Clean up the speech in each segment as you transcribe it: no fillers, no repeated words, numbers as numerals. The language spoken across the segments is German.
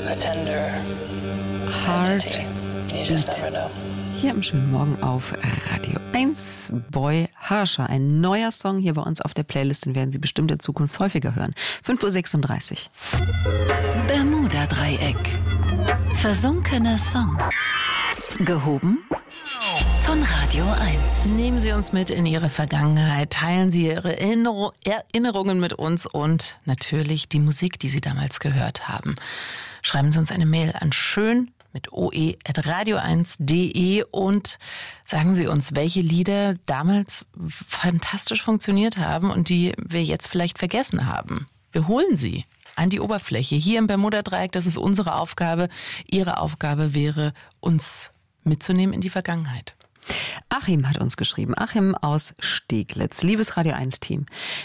Heartbeat. Hier am schönen Morgen auf Radio 1. Boy Harsher. Ein neuer Song hier bei uns auf der Playlist, den werden Sie bestimmt in Zukunft häufiger hören. 5:36 Uhr. Bermuda-Dreieck. Versunkene Songs. Gehoben von Radio 1. Nehmen Sie uns mit in Ihre Vergangenheit, teilen Sie Ihre Erinnerungen mit uns und natürlich die Musik, die Sie damals gehört haben. Schreiben Sie uns eine Mail an schön mit oe@radio1.de und sagen Sie uns, welche Lieder damals fantastisch funktioniert haben und die wir jetzt vielleicht vergessen haben. Wir holen sie an die Oberfläche. Hier im Bermuda-Dreieck, das ist unsere Aufgabe. Ihre Aufgabe wäre, uns mitzunehmen in die Vergangenheit. Achim hat uns geschrieben. Achim aus Steglitz. Liebes Radio 1 Team.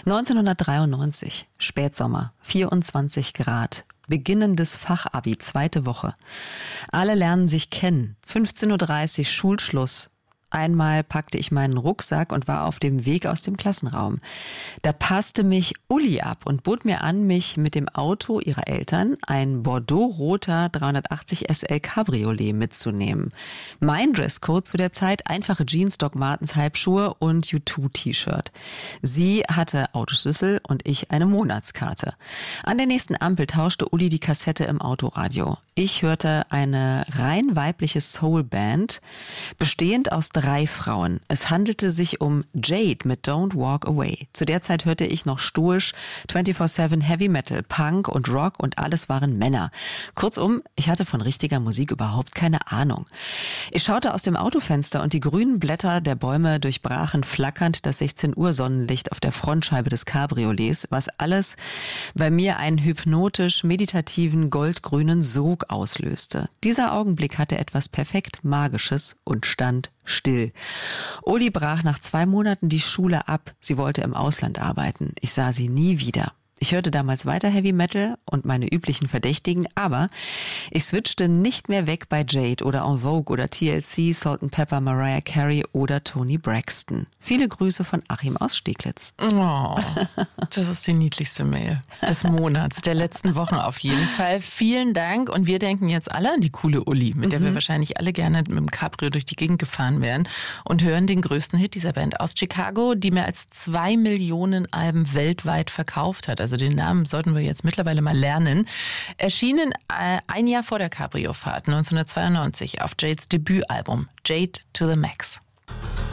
1993, Spätsommer, 24 Grad. Beginnendes Fachabi, 2. Woche. Alle lernen sich kennen. 15:30 Uhr Schulschluss. Einmal packte ich meinen Rucksack und war auf dem Weg aus dem Klassenraum. Da passte mich Uli ab und bot mir an, mich mit dem Auto ihrer Eltern, ein bordeaux-roter 380 SL Cabriolet, mitzunehmen. Mein Dresscode zu der Zeit, einfache Jeans, Doc Martens Halbschuhe und U2-T-Shirt. Sie hatte Autoschlüssel und ich eine Monatskarte. An der nächsten Ampel tauschte Uli die Kassette im Autoradio. Ich hörte eine rein weibliche Soulband, bestehend aus 3 Frauen. Es handelte sich um Jade mit Don't Walk Away. Zu der Zeit hörte ich noch stoisch 24/7 Heavy Metal, Punk und Rock und alles waren Männer. Kurzum, ich hatte von richtiger Musik überhaupt keine Ahnung. Ich schaute aus dem Autofenster und die grünen Blätter der Bäume durchbrachen flackernd das 16 Uhr Sonnenlicht auf der Frontscheibe des Cabriolets, was alles bei mir einen hypnotisch-meditativen goldgrünen Sog auslöste. Dieser Augenblick hatte etwas perfekt Magisches und stand still. Uli brach nach 2 Monaten die Schule ab. Sie wollte im Ausland arbeiten. Ich sah sie nie wieder. Ich hörte damals weiter Heavy Metal und meine üblichen Verdächtigen, aber ich switchte nicht mehr weg bei Jade oder En Vogue oder TLC, Salt&Pepper, Mariah Carey oder Toni Braxton. Viele Grüße von Achim aus Steglitz. Oh, das ist die niedlichste Mail des Monats, der letzten Wochen auf jeden Fall. Vielen Dank und wir denken jetzt alle an die coole Uli, mit der wir wahrscheinlich alle gerne mit dem Cabrio durch die Gegend gefahren wären und hören den größten Hit dieser Band aus Chicago, die mehr als 2 Millionen Alben weltweit verkauft hat. Also den Namen sollten wir jetzt mittlerweile mal lernen. Erschienen ein Jahr vor der Cabrio-Fahrt, 1992, auf Jades Debütalbum Jade to the Max.